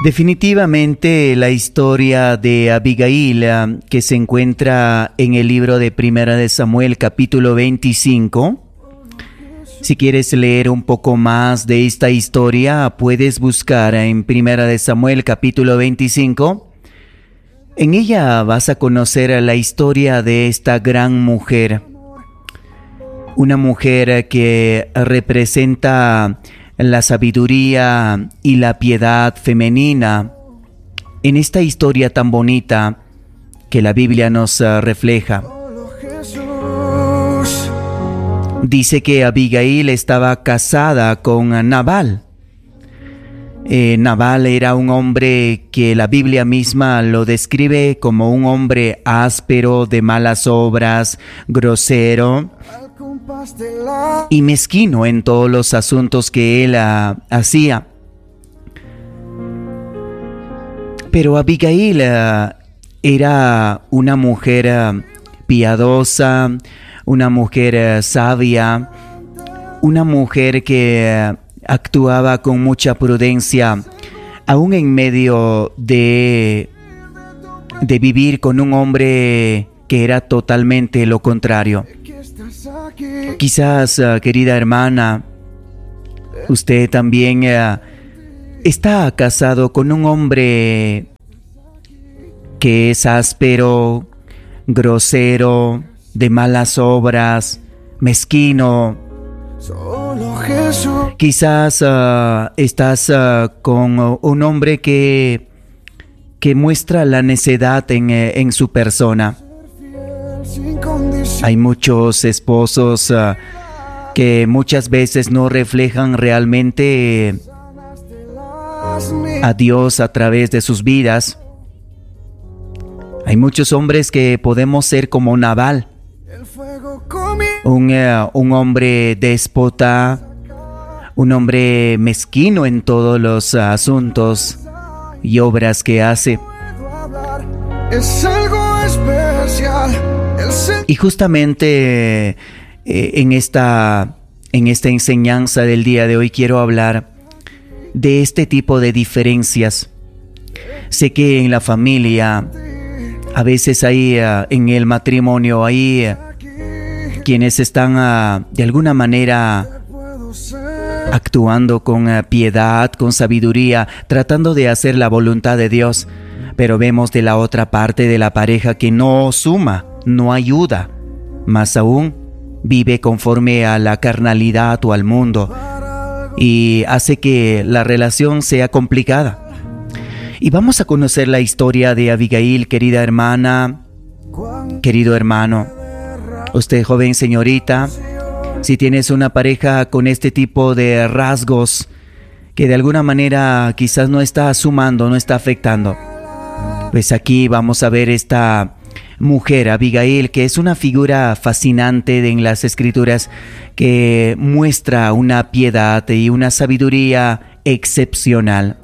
Definitivamente la historia de Abigail, que se encuentra en el libro de Primera de Samuel, capítulo 25. Si quieres leer un poco más de esta historia, puedes buscar en Primera de Samuel, capítulo 25. En ella vas a conocer la historia de esta gran mujer. Una mujer que representa la sabiduría y la piedad femenina en esta historia tan bonita que la Biblia nos refleja. Dice que Abigail estaba casada con Nabal. Nabal era un hombre que la Biblia misma lo describe como un hombre áspero, de malas obras, grosero y mezquino en todos los asuntos que él hacía. Pero Abigail era una mujer piadosa, una mujer sabia, una mujer que actuaba con mucha prudencia, aún en medio de vivir con un hombre que era totalmente lo contrario. Quizás, querida hermana, usted también está casado con un hombre que es áspero, grosero, de malas obras, mezquino. Quizás estás con un hombre que muestra la necedad en su persona. Hay muchos esposos que muchas veces no reflejan realmente a Dios a través de sus vidas. Hay muchos hombres que podemos ser como Nabal, un hombre déspota, un hombre mezquino en todos los asuntos y obras que hace. Es algo especial. Y justamente en esta enseñanza del día de hoy quiero hablar de este tipo de diferencias. Sé que en la familia, a veces hay en el matrimonio, hay quienes están de alguna manera actuando con piedad, con sabiduría, tratando de hacer la voluntad de Dios. Pero vemos de la otra parte de la pareja que no suma, no ayuda, más aún vive conforme a la carnalidad o al mundo y hace que la relación sea complicada. Y vamos a conocer la historia de Abigail, querida hermana, querido hermano. Usted, joven señorita, si tienes una pareja con este tipo de rasgos que de alguna manera quizás no está sumando, no está afectando, pues aquí vamos a ver esta mujer, Abigail, que es una figura fascinante en las Escrituras, que muestra una piedad y una sabiduría excepcional.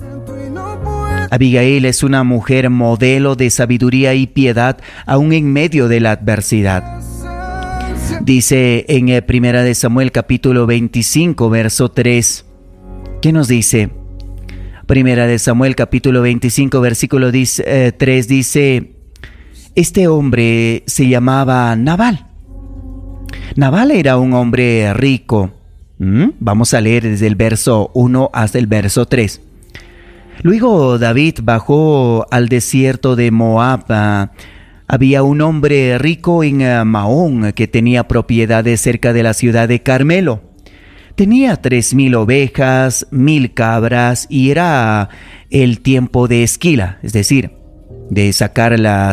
Abigail es una mujer modelo de sabiduría y piedad, aún en medio de la adversidad. Dice en Primera de Samuel, capítulo 25, verso 3. ¿Qué nos dice? Primera de Samuel, capítulo 25, versículo 3 dice: este hombre se llamaba Nabal. Nabal era un hombre rico. Vamos a leer desde el verso 1 hasta el verso 3. Luego David bajó al desierto de Moab. Había un hombre rico en Maón que tenía propiedades cerca de la ciudad de Carmelo. Tenía 3,000 ovejas, 1,000 cabras y era el tiempo de esquila, es decir, de sacar la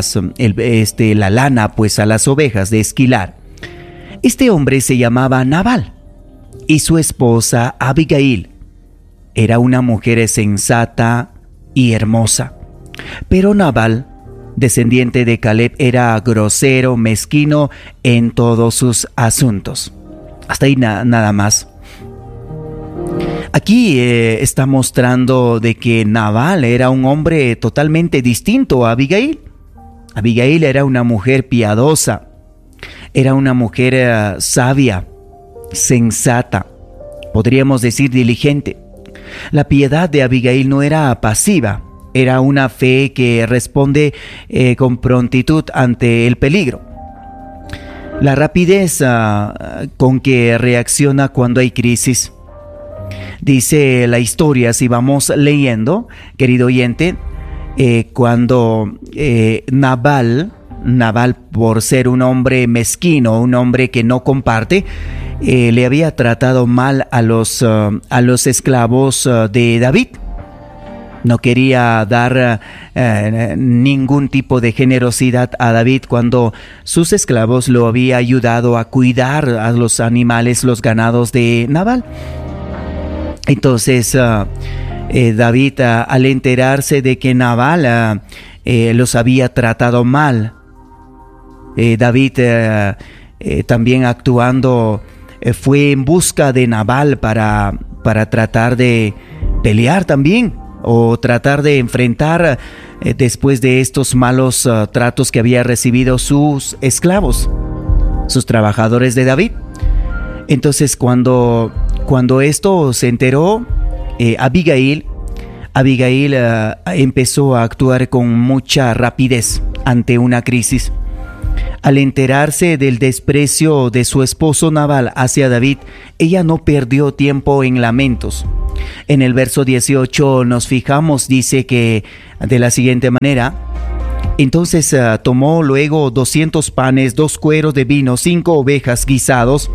lana pues a las ovejas, de esquilar. Este hombre se llamaba Nabal y su esposa Abigail era una mujer sensata y hermosa. Pero Nabal, descendiente de Caleb, era grosero, mezquino en todos sus asuntos. Hasta ahí nada más. Aquí está mostrando de que Nabal era un hombre totalmente distinto a Abigail. Abigail era una mujer piadosa, era una mujer sabia, sensata, podríamos decir diligente. La piedad de Abigail no era pasiva, Era una fe que responde con prontitud ante el peligro. La rapidez con que reacciona cuando hay crisis. Dice la historia, si vamos leyendo, querido oyente, cuando Nabal, por ser un hombre mezquino, un hombre que no comparte, le había tratado mal a los esclavos de David. No quería dar ningún tipo de generosidad a David cuando sus esclavos lo había ayudado a cuidar a los animales, los ganados de Nabal. Entonces David, al enterarse de que Nabal los había tratado mal, David también actuando fue en busca de Nabal para tratar de pelear también, o tratar de enfrentar después de estos malos tratos que había recibido sus esclavos, sus trabajadores de David. Entonces cuando esto se enteró, Abigail empezó a actuar con mucha rapidez ante una crisis. Al enterarse del desprecio de su esposo Nabal hacia David, ella no perdió tiempo en lamentos. En el verso 18 nos fijamos, dice que de la siguiente manera: entonces tomó luego 200 panes, 2 cueros de vino, 5 ovejas guisados.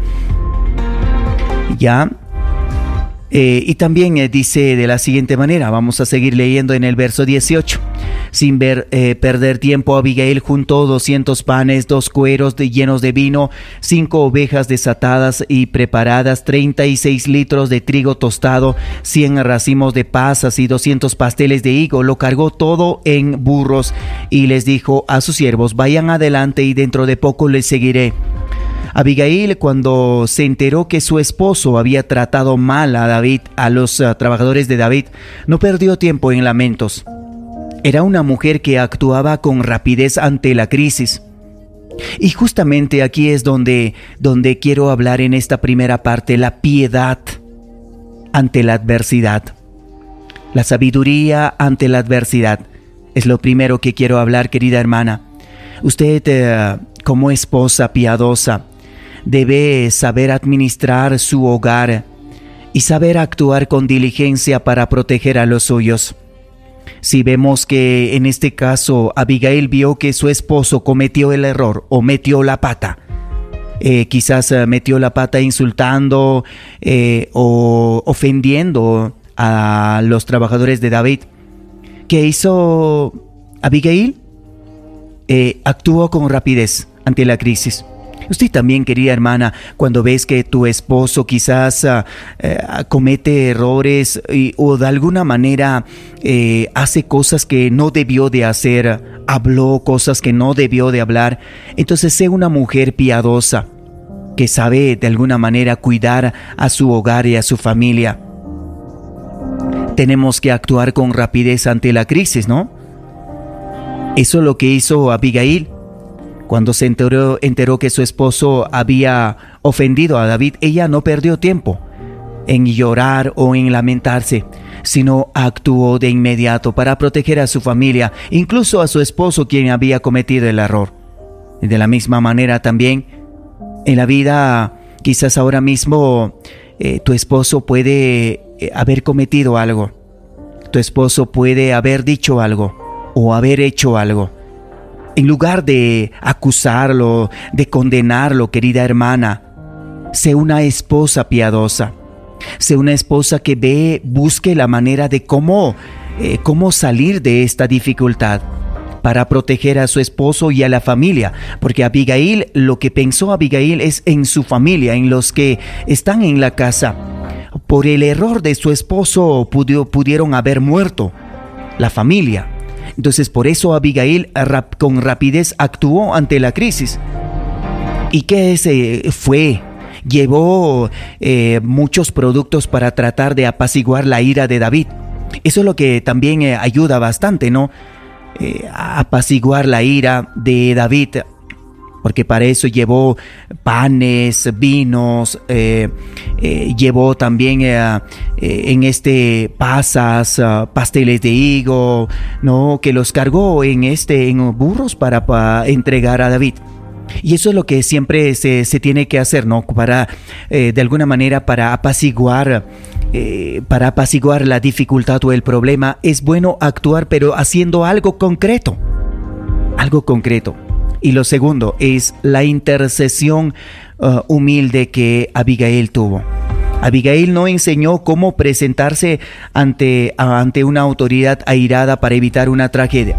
Y también dice de la siguiente manera, vamos a seguir leyendo en el verso 18. Sin perder tiempo, Abigail juntó 200 panes, 2 cueros llenos de vino, 5 ovejas desatadas y preparadas, 36 litros de trigo tostado, 100 racimos de pasas y 200 pasteles de higo. Lo cargó todo en burros y les dijo a sus siervos: vayan adelante y dentro de poco les seguiré. Abigail, cuando se enteró que su esposo había tratado mal a David, a los trabajadores de David, no perdió tiempo en lamentos. Era una mujer que actuaba con rapidez ante la crisis. Y justamente aquí es donde quiero hablar en esta primera parte: la piedad ante la adversidad. La sabiduría ante la adversidad es lo primero que quiero hablar, querida hermana. Usted, como esposa piadosa, debe saber administrar su hogar y saber actuar con diligencia para proteger a los suyos. Si vemos que en este caso Abigail vio que su esposo cometió el error o metió la pata, quizás metió la pata insultando o ofendiendo a los trabajadores de David, ¿qué hizo Abigail? Actuó con rapidez ante la crisis. Usted también, querida hermana, cuando ves que tu esposo quizás comete errores o de alguna manera hace cosas que no debió de hacer, habló cosas que no debió de hablar, entonces sé una mujer piadosa que sabe de alguna manera cuidar a su hogar y a su familia. Tenemos que actuar con rapidez ante la crisis, ¿no? Eso es lo que hizo Abigail. Cuando se enteró que su esposo había ofendido a David, ella no perdió tiempo en llorar o en lamentarse, sino actuó de inmediato para proteger a su familia, incluso a su esposo, quien había cometido el error. Y de la misma manera también, en la vida, quizás ahora mismo tu esposo puede haber cometido algo. Tu esposo puede haber dicho algo o haber hecho algo. En lugar de acusarlo, de condenarlo, querida hermana, sé una esposa piadosa. Sé una esposa que busque la manera de cómo salir de esta dificultad para proteger a su esposo y a la familia. Porque Abigail, lo que pensó Abigail es en su familia, en los que están en la casa. Por el error de su esposo pudieron haber muerto la familia. Entonces por eso Abigail con rapidez actuó ante la crisis. ¿Y qué fue? Llevó muchos productos para tratar de apaciguar la ira de David. Eso es lo que también ayuda bastante, ¿no? Apaciguar la ira de David. porque para eso llevó panes, vinos, llevó también pasas, pasteles de higo, ¿no? Que los cargó en burros para entregar a David. Y eso es lo que siempre se tiene que hacer, ¿no? Para, de alguna manera, para apaciguar la dificultad o el problema, es bueno actuar, pero haciendo algo concreto. Algo concreto. Y lo segundo es la intercesión humilde que Abigail tuvo. Abigail no enseñó cómo presentarse ante una autoridad airada para evitar una tragedia.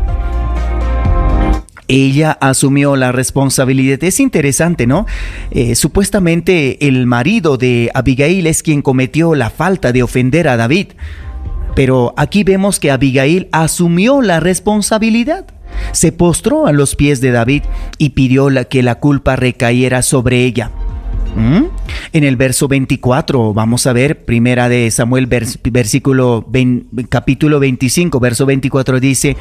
Ella asumió la responsabilidad. Es interesante, ¿no? Supuestamente el marido de Abigail es quien cometió la falta de ofender a David. Pero aquí vemos que Abigail asumió la responsabilidad. Se postró a los pies de David y pidió que la culpa recayera sobre ella. En el verso 24, vamos a ver, primera de Samuel, capítulo 25, verso 24, dice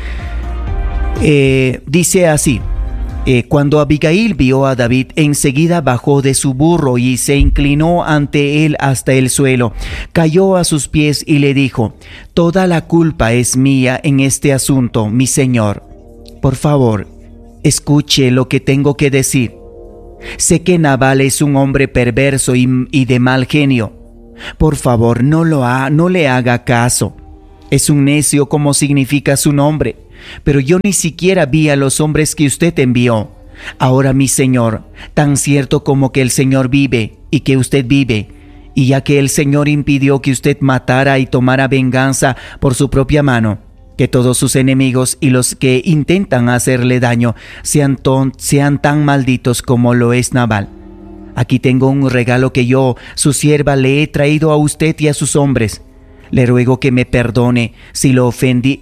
así: cuando Abigail vio a David, enseguida bajó de su burro y se inclinó ante él hasta el suelo. Cayó a sus pies y le dijo: toda la culpa es mía en este asunto, mi señor. Por favor, escuche lo que tengo que decir. Sé que Nabal es un hombre perverso y de mal genio. Por favor, no le haga caso. Es un necio como significa su nombre. Pero yo ni siquiera vi a los hombres que usted envió. Ahora, mi señor, tan cierto como que el Señor vive y que usted vive, y ya que el Señor impidió que usted matara y tomara venganza por su propia mano, que todos sus enemigos y los que intentan hacerle daño sean tan malditos como lo es Nabal. Aquí tengo un regalo que yo, su sierva, le he traído a usted y a sus hombres. Le ruego que me perdone si lo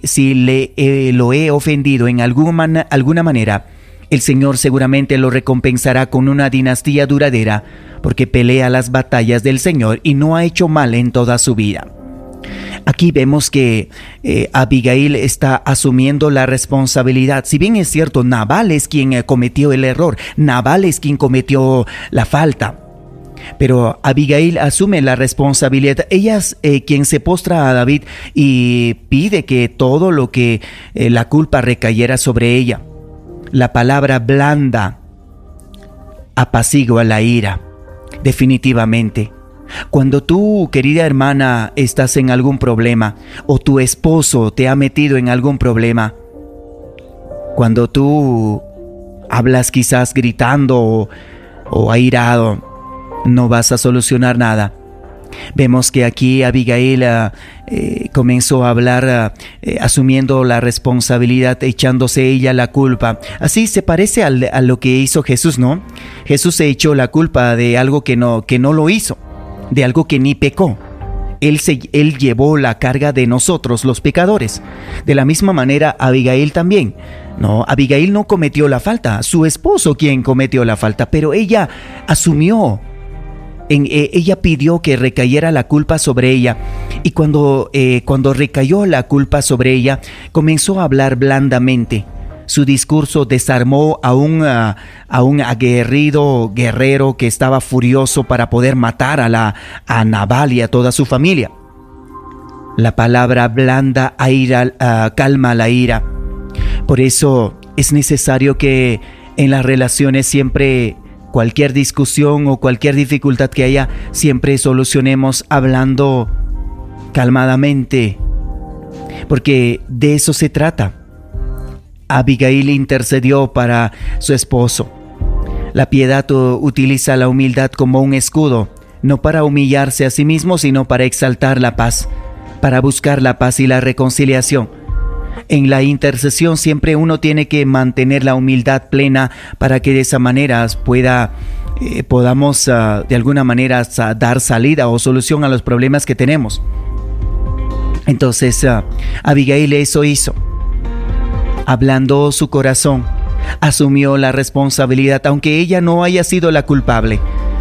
he ofendido en alguna manera. El Señor seguramente lo recompensará con una dinastía duradera, porque pelea las batallas del Señor y no ha hecho mal en toda su vida. Aquí vemos que Abigail está asumiendo la responsabilidad. Si bien es cierto, Nabal es quien cometió el error, Nabal es quien cometió la falta, pero Abigail asume la responsabilidad. Ella es quien se postra a David y pide que todo lo que la culpa recayera sobre ella. La palabra blanda apacigua la ira, definitivamente. Cuando tú, querida hermana, estás en algún problema o tu esposo te ha metido en algún problema, cuando tú hablas quizás gritando o airado, no vas a solucionar nada. Vemos que aquí Abigail comenzó a hablar asumiendo la responsabilidad, echándose ella la culpa. Así se parece a lo que hizo Jesús, ¿no? Jesús se echó la culpa de algo que no lo hizo, de algo que ni pecó. Él llevó la carga de nosotros, los pecadores. De la misma manera, Abigail también. No, Abigail no cometió la falta, su esposo quien cometió la falta, pero ella asumió. Ella pidió que recayera la culpa sobre ella, y cuando recayó la culpa sobre ella, comenzó a hablar blandamente. Su discurso desarmó a un aguerrido guerrero que estaba furioso para poder matar a Nabal y a toda su familia. La palabra blanda calma la ira. Por eso es necesario que en las relaciones siempre, cualquier discusión o cualquier dificultad que haya, siempre solucionemos hablando calmadamente, porque de eso se trata. Abigail intercedió para su esposo. La piedad utiliza la humildad como un escudo, no para humillarse a sí mismo, sino para exaltar la paz, para buscar la paz y la reconciliación. En la intercesión siempre uno tiene que mantener la humildad plena para que de esa manera podamos de alguna manera dar salida o solución a los problemas que tenemos. Entonces Abigail eso hizo. Ablandó su corazón, asumió la responsabilidad, aunque ella no haya sido la culpable.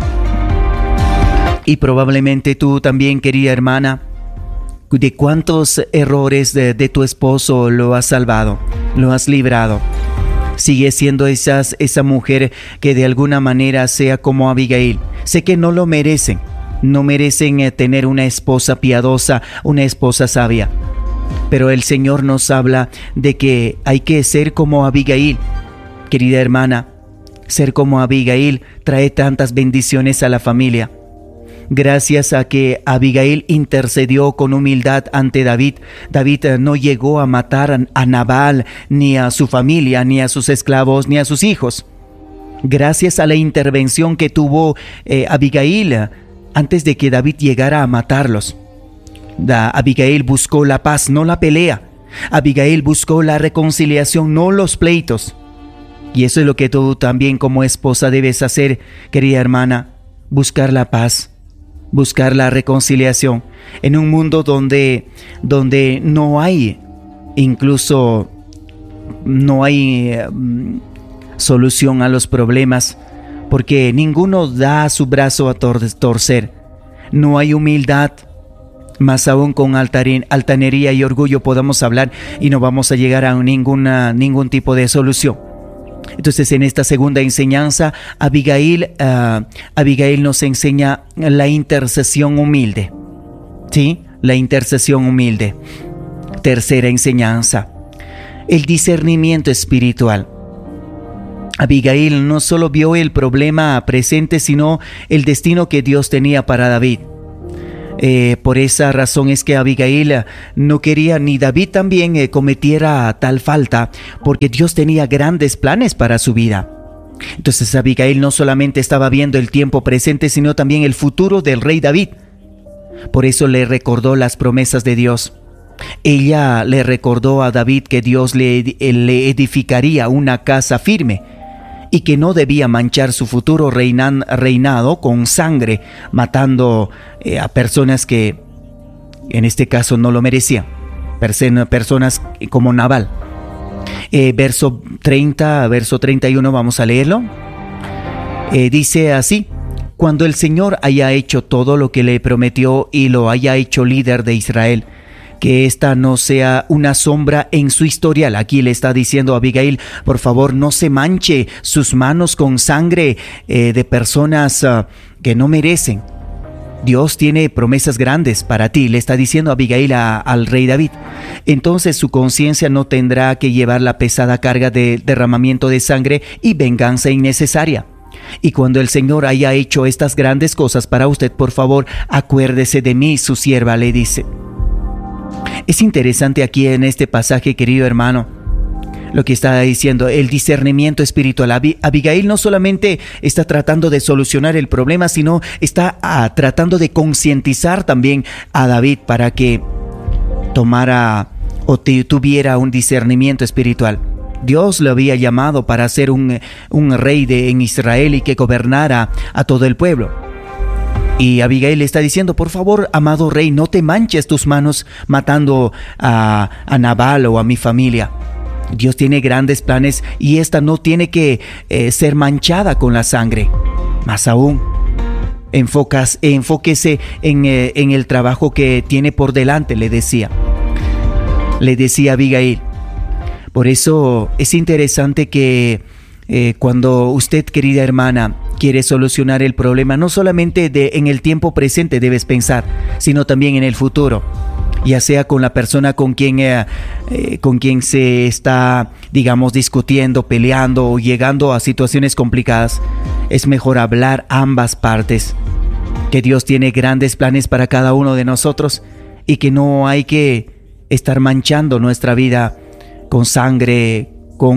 Y probablemente tú también, querida hermana, ¿de cuántos errores de tu esposo lo has salvado, lo has librado? Sigue siendo esa mujer que de alguna manera sea como Abigail. Sé que no lo merecen. No merecen tener una esposa piadosa, una esposa sabia. Pero el Señor nos habla de que hay que ser como Abigail. Querida hermana, ser como Abigail trae tantas bendiciones a la familia. Gracias a que Abigail intercedió con humildad ante David, David no llegó a matar a Nabal, ni a su familia, ni a sus esclavos, ni a sus hijos. Gracias a la intervención que tuvo Abigail antes de que David llegara a matarlos. Abigail buscó la paz, no la pelea. Abigail buscó la reconciliación, no los pleitos. Y eso es lo que tú también como esposa debes hacer, querida hermana, buscar la paz, buscar la reconciliación. En un mundo donde no hay, incluso no hay solución a los problemas, porque ninguno da su brazo a torcer. No hay humildad, más aún con altanería y orgullo podamos hablar y no vamos a llegar a ningún tipo de solución. Entonces, en esta segunda enseñanza, Abigail nos enseña la intercesión humilde. ¿Sí? La intercesión humilde. Tercera enseñanza, el discernimiento espiritual. Abigail no solo vio el problema presente, sino el destino que Dios tenía para David. Por esa razón es que Abigail no quería ni David también cometiera tal falta, porque Dios tenía grandes planes para su vida. Entonces Abigail no solamente estaba viendo el tiempo presente, sino también el futuro del rey David. Por eso le recordó las promesas de Dios. Ella le recordó a David que Dios le edificaría una casa firme y que no debía manchar su futuro reinado con sangre, matando a personas que en este caso no lo merecían, personas como Nabal. Verso 30, verso 31, vamos a leerlo. Dice así: cuando el Señor haya hecho todo lo que le prometió y lo haya hecho líder de Israel, que esta no sea una sombra en su historial. Aquí le está diciendo a Abigail, por favor, no se manche sus manos con sangre de personas que no merecen. Dios tiene promesas grandes para ti, le está diciendo Abigail al rey David. Entonces su conciencia no tendrá que llevar la pesada carga de derramamiento de sangre y venganza innecesaria. Y cuando el Señor haya hecho estas grandes cosas para usted, por favor, acuérdese de mí, su sierva, le dice. Es interesante aquí en este pasaje, querido hermano, lo que está diciendo, el discernimiento espiritual. Abigail no solamente está tratando de solucionar el problema, sino está tratando de concientizar también a David para que tomara o tuviera un discernimiento espiritual. Dios lo había llamado para ser un rey en Israel y que gobernara a todo el pueblo. Y Abigail le está diciendo, por favor, amado rey, no te manches tus manos matando a Nabal o a mi familia. Dios tiene grandes planes y esta no tiene que ser manchada con la sangre. Más aún, enfóquese en el trabajo que tiene por delante, le decía Abigail. Por eso es interesante que cuando usted, querida hermana, quiere solucionar el problema, no solamente en el tiempo presente debes pensar, sino también en el futuro, ya sea con la persona con quien se está, digamos, discutiendo, peleando o llegando a situaciones complicadas. Es mejor hablar ambas partes, que Dios tiene grandes planes para cada uno de nosotros y que no hay que estar manchando nuestra vida con sangre,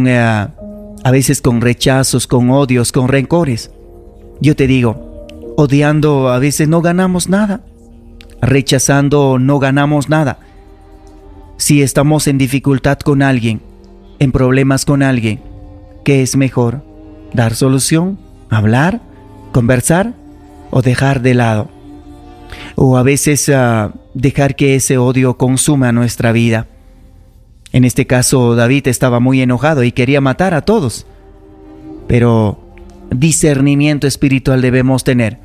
a veces con rechazos, con odios, con rencores. Yo te digo, odiando a veces no ganamos nada, rechazando no ganamos nada. Si estamos en dificultad con alguien, en problemas con alguien, ¿qué es mejor? ¿Dar solución? ¿Hablar? ¿Conversar? ¿O dejar de lado? O a veces dejar que ese odio consuma nuestra vida. En este caso, David estaba muy enojado y quería matar a todos. Pero discernimiento espiritual debemos tener.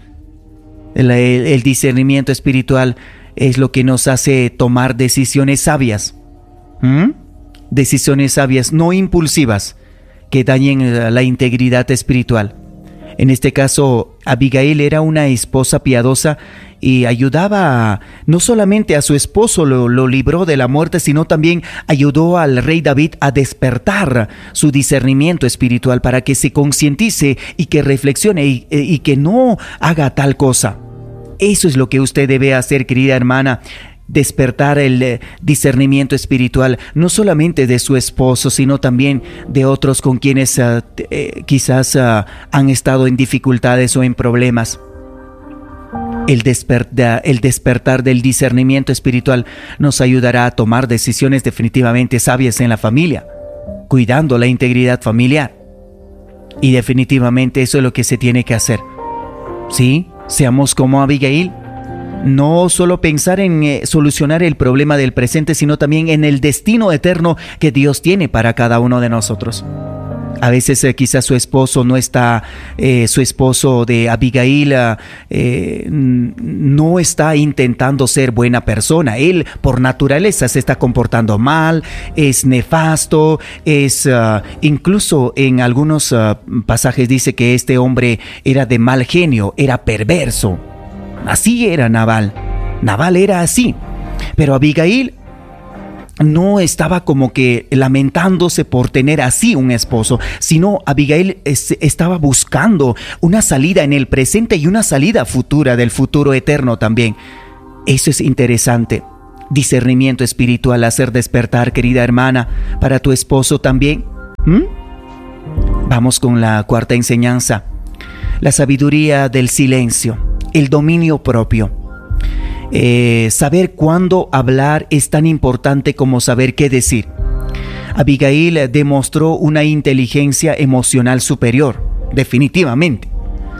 El discernimiento espiritual es lo que nos hace tomar decisiones sabias. Decisiones sabias, no impulsivas, que dañen la integridad espiritual. En este caso, Abigail era una esposa piadosa y ayudaba no solamente a su esposo, lo libró de la muerte, sino también ayudó al rey David a despertar su discernimiento espiritual para que se concientice y que reflexione y que no haga tal cosa. Eso es lo que usted debe hacer, querida hermana. Despertar el discernimiento espiritual, no solamente de su esposo, sino también de otros con quienes quizás han estado en dificultades o en problemas. El despertar del discernimiento espiritual nos ayudará a tomar decisiones definitivamente sabias en la familia, cuidando la integridad familiar. Y definitivamente eso es lo que se tiene que hacer. ¿Sí? Seamos como Abigail. No solo pensar en solucionar el problema del presente, sino también en el destino eterno que Dios tiene para cada uno de nosotros. A veces quizás su esposo no está, su esposo de Abigail no está intentando ser buena persona. Él por naturaleza se está comportando mal, es nefasto, incluso en algunos pasajes dice que este hombre era de mal genio, era perverso. Así era Nabal. Nabal era así. Pero Abigail no estaba como que lamentándose por tener así un esposo, sino Abigail estaba buscando una salida en el presente y una salida futura, del futuro eterno también. Eso es interesante. Discernimiento espiritual, hacer despertar, querida hermana, para tu esposo también. Vamos con la cuarta enseñanza. La sabiduría del silencio. El dominio propio. Saber cuándo hablar es tan importante como saber qué decir. Abigail demostró una inteligencia emocional superior, definitivamente.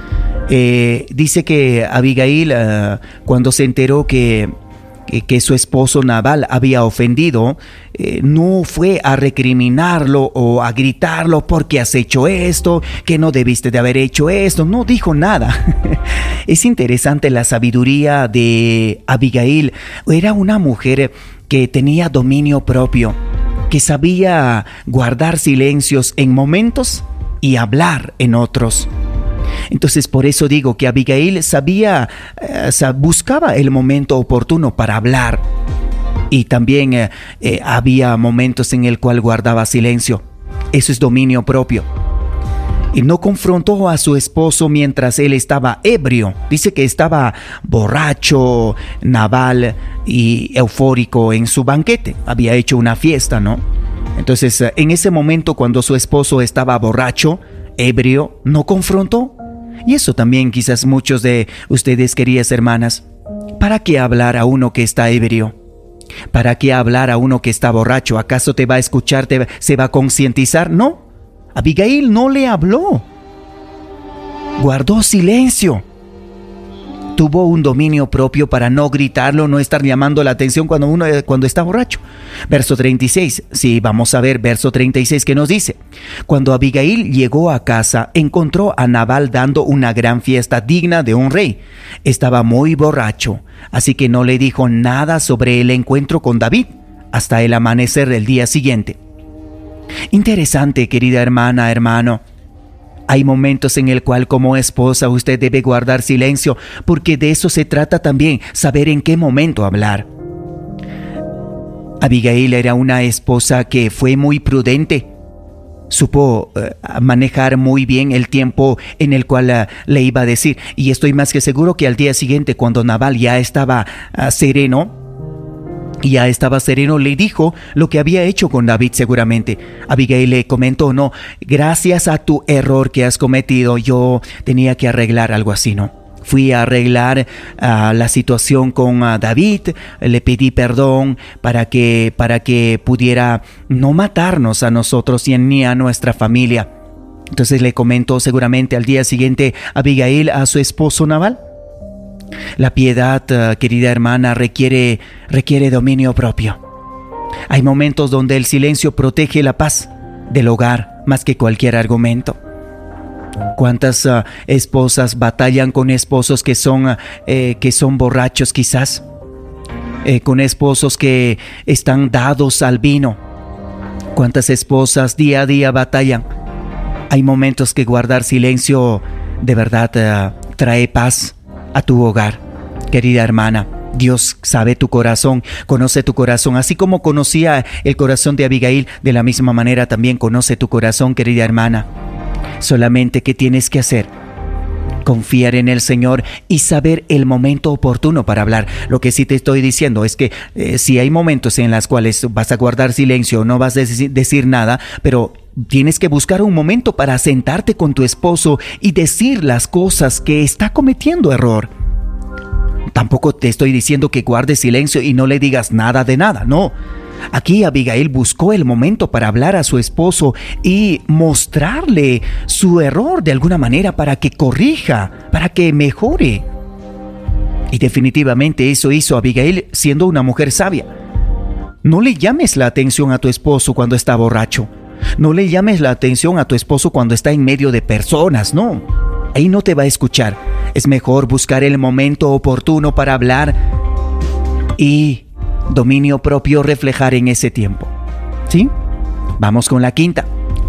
Dice que Abigail, cuando se enteró que su esposo Nabal había ofendido, no fue a recriminarlo o a gritarlo porque has hecho esto, que no debiste de haber hecho esto, no dijo nada. Es interesante la sabiduría de Abigail. Era una mujer que tenía dominio propio, que sabía guardar silencios en momentos y hablar en otros. Entonces por eso digo que Abigail buscaba el momento oportuno para hablar, y también había momentos en el cual guardaba silencio. Eso es dominio propio. Y no confrontó a su esposo mientras él estaba ebrio. Dice que estaba borracho, Nabal, y eufórico en su banquete. Había hecho una fiesta, ¿no? Entonces en ese momento, cuando su esposo estaba borracho, ebrio, no confrontó. Y eso también quizás muchos de ustedes, queridas hermanas. ¿Para qué hablar a uno que está ebrio? ¿Para qué hablar a uno que está borracho? ¿Acaso te va a escuchar, se va a concientizar? No. Abigail no le habló. Guardó silencio. Tuvo un dominio propio para no gritarlo, no estar llamando la atención cuando está borracho. Verso 36, sí, vamos a ver verso 36 que nos dice: cuando Abigail llegó a casa, encontró a Nabal dando una gran fiesta digna de un rey. Estaba muy borracho, así que no le dijo nada sobre el encuentro con David hasta el amanecer del día siguiente. Interesante, querida hermana, hermano. Hay momentos en el cual como esposa usted debe guardar silencio, porque de eso se trata también, saber en qué momento hablar. Abigail era una esposa que fue muy prudente. Supo manejar muy bien el tiempo en el cual le iba a decir. Y estoy más que seguro que al día siguiente, cuando Nabal ya estaba sereno, le dijo lo que había hecho con David seguramente. Abigail le comentó: no, gracias a tu error que has cometido, yo tenía que arreglar algo así, ¿no? Fui a arreglar la situación con David, le pedí perdón para que pudiera no matarnos a nosotros ni a nuestra familia. Entonces le comentó seguramente al día siguiente Abigail a su esposo Nabal. La piedad, querida hermana, requiere dominio propio. Hay momentos donde el silencio protege la paz del hogar más que cualquier argumento. ¿Cuántas esposas batallan con esposos que son borrachos quizás? Con esposos que están dados al vino. ¿Cuántas esposas día a día batallan Hay momentos que guardar silencio de verdad trae paz a tu hogar, querida hermana. Dios sabe tu corazón, conoce tu corazón, así como conocía el corazón de Abigail, de la misma manera también conoce tu corazón, querida hermana. Solamente, ¿qué tienes que hacer? Confiar en el Señor y saber el momento oportuno para hablar. Lo que sí te estoy diciendo es que si hay momentos en los cuales vas a guardar silencio, no vas a decir nada, pero tienes que buscar un momento para sentarte con tu esposo y decir las cosas que está cometiendo error. Tampoco te estoy diciendo que guardes silencio y no le digas nada de nada, no. Aquí Abigail buscó el momento para hablar a su esposo y mostrarle su error de alguna manera para que corrija, para que mejore. Y definitivamente eso hizo Abigail siendo una mujer sabia. No le llames la atención a tu esposo cuando está borracho. No le llames la atención a tu esposo cuando está en medio de personas, no. Ahí no te va a escuchar. Es mejor buscar el momento oportuno para hablar y dominio propio reflejar en ese tiempo. ¿Sí? Vamos con la quinta.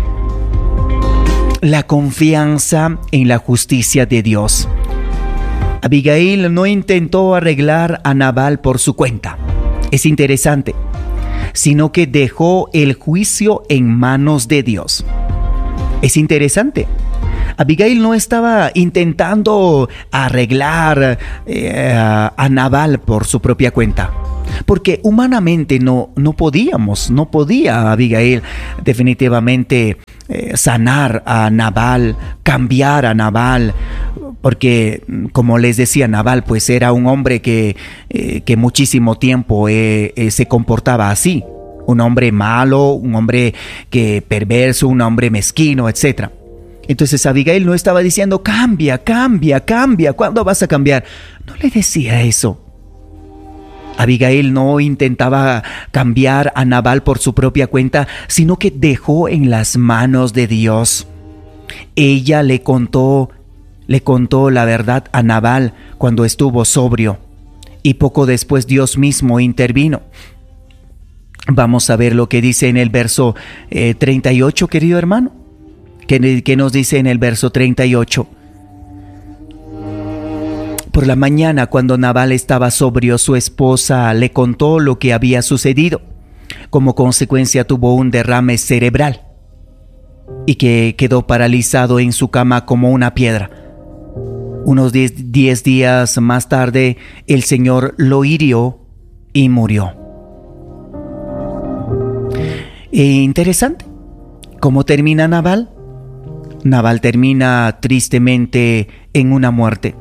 La confianza en la justicia de Dios. Abigail no intentó arreglar a Nabal por su cuenta. Es interesante. Sino que dejó el juicio en manos de Dios. Es interesante. Abigail no estaba intentando arreglar a Nabal por su propia cuenta. Porque humanamente no podía Abigail definitivamente sanar a Nabal, cambiar a Nabal, porque como les decía, Nabal pues era un hombre que muchísimo tiempo se comportaba así, un hombre malo, un hombre perverso, un hombre mezquino, etc. Entonces Abigail no estaba diciendo cambia, ¿cuándo vas a cambiar? No le decía eso. Abigail no intentaba cambiar a Nabal por su propia cuenta, sino que dejó en las manos de Dios. Ella le contó la verdad a Nabal cuando estuvo sobrio, y poco después Dios mismo intervino. Vamos a ver lo que dice en el verso 38, querido hermano. ¿Qué nos dice en el verso 38? Por la mañana, cuando Nabal estaba sobrio, su esposa le contó lo que había sucedido. Como consecuencia, tuvo un derrame cerebral y que quedó paralizado en su cama como una piedra. Unos 10 días más tarde, el Señor lo hirió y murió. Interesante. ¿Cómo termina Nabal? Nabal termina tristemente en una muerte.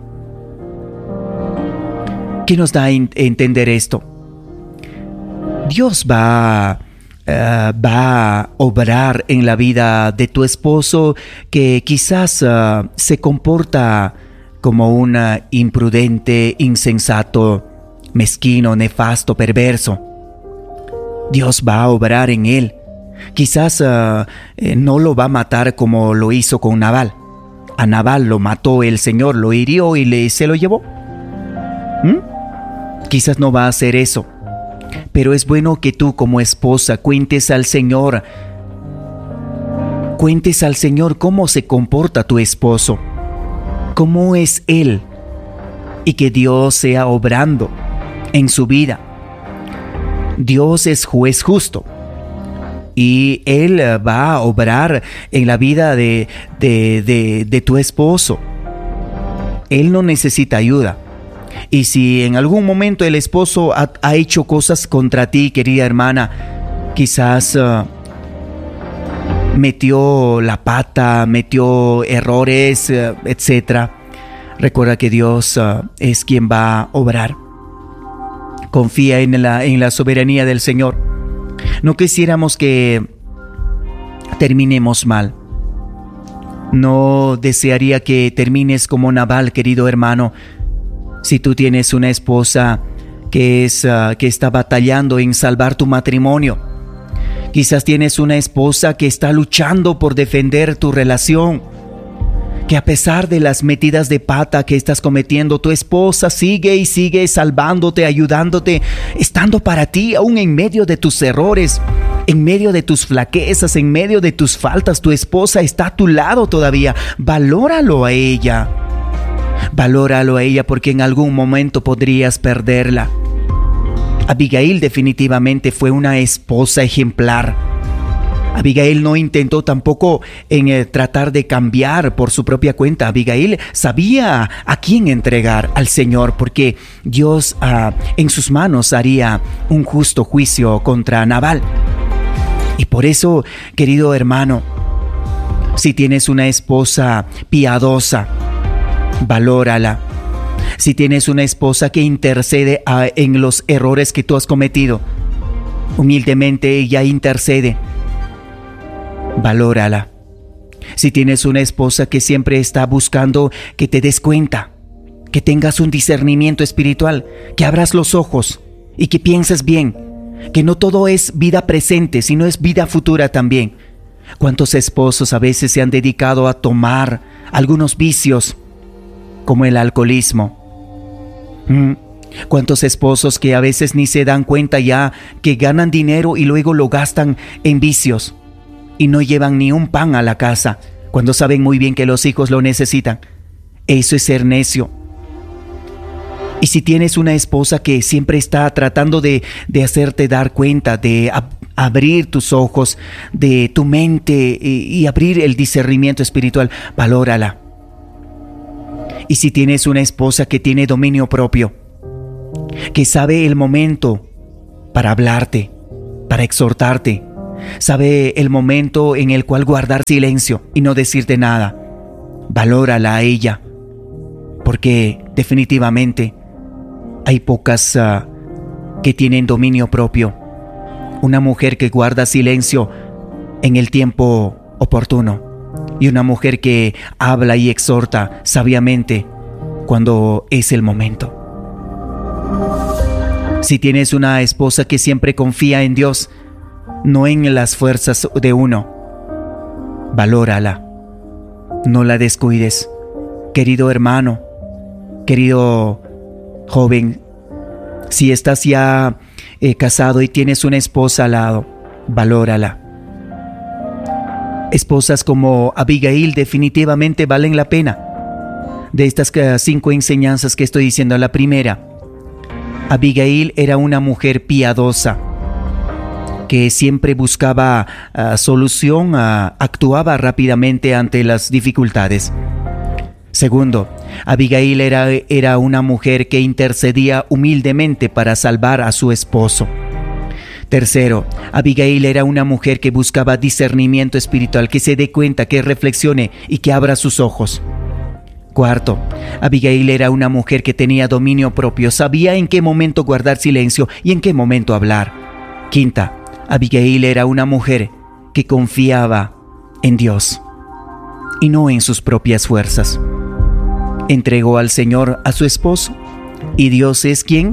¿Qué nos da a entender esto? Dios va a obrar en la vida de tu esposo que quizás se comporta como un imprudente, insensato, mezquino, nefasto, perverso. Dios va a obrar en él. Quizás no lo va a matar como lo hizo con Nabal. A Nabal lo mató el Señor, lo hirió y se lo llevó. Quizás no va a hacer eso, pero es bueno que tú como esposa cuentes al Señor cómo se comporta tu esposo, cómo es él, y que Dios sea obrando en su vida. Dios es juez justo y Él va a obrar en la vida de tu esposo. Él no necesita ayuda. Y si en algún momento el esposo ha hecho cosas contra ti, querida hermana, quizás metió la pata, metió errores, etc. Recuerda que Dios es quien va a obrar. Confía en la soberanía del Señor. No quisiéramos que terminemos mal. No desearía que termines como Nabal, querido hermano. Si tú tienes una esposa que está batallando en salvar tu matrimonio, quizás tienes una esposa que está luchando por defender tu relación, que a pesar de las metidas de pata que estás cometiendo, tu esposa sigue salvándote, ayudándote, estando para ti aún en medio de tus errores. En medio de tus flaquezas, en medio de tus faltas, tu esposa está a tu lado todavía. Valóralo a ella. Valóralo a ella porque en algún momento podrías perderla. Abigail definitivamente fue una esposa ejemplar. Abigail no intentó tampoco tratar de cambiar por su propia cuenta. Abigail sabía a quién entregar, al Señor, porque Dios en sus manos haría un justo juicio contra Nabal. Y por eso, querido hermano, si tienes una esposa piadosa, valórala. Si tienes una esposa que intercede en los errores que tú has cometido, humildemente ella intercede. Valórala. Si tienes una esposa que siempre está buscando que te des cuenta, que tengas un discernimiento espiritual, que abras los ojos y que pienses bien, que no todo es vida presente, sino es vida futura también. ¿Cuántos esposos a veces se han dedicado a tomar algunos vicios, como el alcoholismo? ¿Cuántos esposos que a veces ni se dan cuenta ya que ganan dinero y luego lo gastan en vicios y no llevan ni un pan a la casa cuando saben muy bien que los hijos lo necesitan? Eso es ser necio. Y si tienes una esposa que siempre está tratando de hacerte dar cuenta, de abrir tus ojos, de tu mente y abrir el discernimiento espiritual, valórala. Y si tienes una esposa que tiene dominio propio, que sabe el momento para hablarte, para exhortarte, sabe el momento en el cual guardar silencio y no decirte nada, valórala a ella, porque definitivamente hay pocas que tienen dominio propio. Una mujer que guarda silencio en el tiempo oportuno y una mujer que habla y exhorta sabiamente cuando es el momento. Si tienes una esposa que siempre confía en Dios, no en las fuerzas de uno, valórala, no la descuides. Querido hermano, querido joven, si estás ya casado y tienes una esposa al lado, valórala. Esposas como Abigail definitivamente valen la pena. De estas 5 enseñanzas que estoy diciendo, la primera, Abigail era una mujer piadosa que siempre buscaba solución, actuaba rápidamente ante las dificultades. Segundo, Abigail era una mujer que intercedía humildemente para salvar a su esposo. Tercero, Abigail era una mujer que buscaba discernimiento espiritual, que se dé cuenta, que reflexione y que abra sus ojos. Cuarto, Abigail era una mujer que tenía dominio propio, sabía en qué momento guardar silencio y en qué momento hablar. Quinta, Abigail era una mujer que confiaba en Dios y no en sus propias fuerzas. Entregó al Señor a su esposo y Dios es quien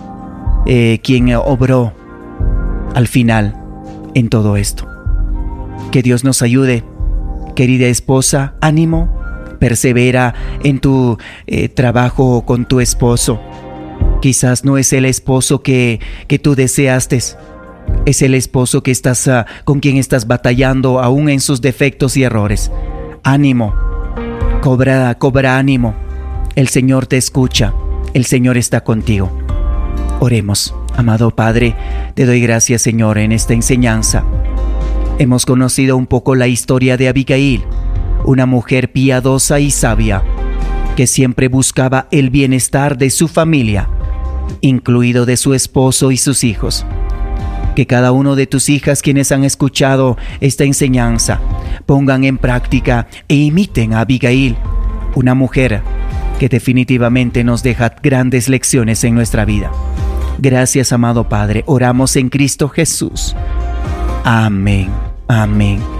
obró al final en todo esto. Que Dios nos ayude. Querida esposa, ánimo, persevera en tu trabajo con tu esposo. Quizás no es el esposo que tú deseaste, es el esposo que con quien estás batallando aún en sus defectos y errores. Ánimo, cobra ánimo. El Señor te escucha, el Señor está contigo. Oremos. Amado Padre, te doy gracias, Señor, en esta enseñanza. Hemos conocido un poco la historia de Abigail, una mujer piadosa y sabia, que siempre buscaba el bienestar de su familia, incluido de su esposo y sus hijos. Que cada uno de tus hijas, quienes han escuchado esta enseñanza, pongan en práctica e imiten a Abigail, una mujer que definitivamente nos deja grandes lecciones en nuestra vida. Gracias, amado Padre. Oramos en Cristo Jesús. Amén. Amén.